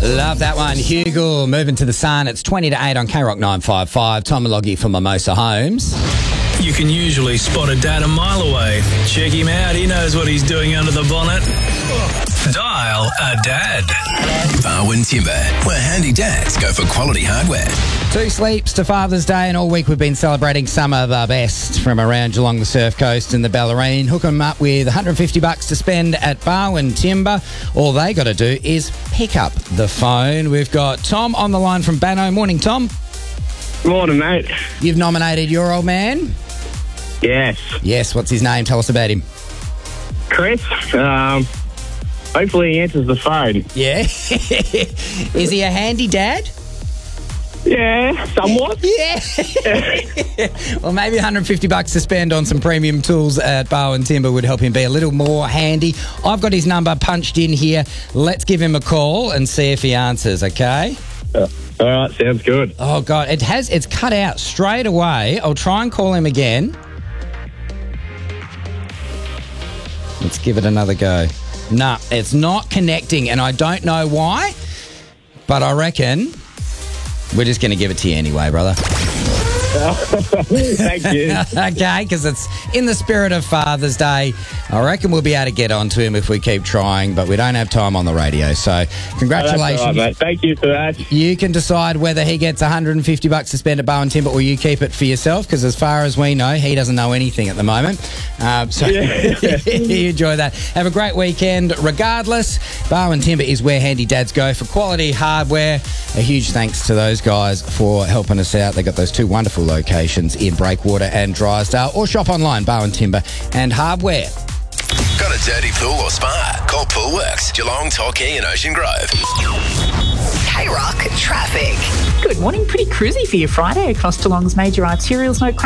Love that one. Hugo moving to the sun. It's 20 to 8 on K-Rock 955. Tom Maloggy from Mimosa Homes. You can usually spot a dad a mile away. Check him out. He knows what he's doing under the bonnet. Dial a dad. Barwin Timber, where handy dads go for quality hardware. 2 sleeps to Father's Day, and all week we've been celebrating some of our best from around Geelong, the Surf Coast and the Bellarine. Hook them up with $150 to spend at Barwin Timber. All they got to do is pick up the phone. We've got Tom on the line from Banno. Morning, Tom. Morning, mate. You've nominated your old man? Yes. Yes, what's his name? Tell us about him. Chris, hopefully he answers the phone. Yeah? Is he a handy dad? Yeah, somewhat. Yeah. Well, maybe $150 to spend on some premium tools at Barwin Timber would help him be a little more handy. I've got his number punched in here. Let's give him a call and see if he answers, okay? All right, sounds good. Oh, God, it's cut out straight away. I'll try and call him again. Let's give it another go. Nah, it's not connecting, and I don't know why, but I reckon we're just going to give it to you anyway, brother. Thank you. Okay, because it's in the spirit of Father's Day. I reckon we'll be able to get onto him if we keep trying, but we don't have time on the radio. So congratulations. That's all right, mate. Thank you for that. You can decide whether he gets $150 to spend at Barwin Timber or you keep it for yourself, because as far as we know, he doesn't know anything at the moment. You enjoy that. Have a great weekend. Regardless, Barwin Timber is where handy dads go for quality hardware. A huge thanks to those guys for helping us out. They got those 2 wonderful locations in Breakwater and Drysdale, or shop online, Barwin Timber and Hardware. Got a dirty pool or spa? Call Poolworks, Geelong, Torquay and Ocean Grove. K-Rock traffic. Good morning. Pretty cruisy for your Friday across Geelong's major arterials. No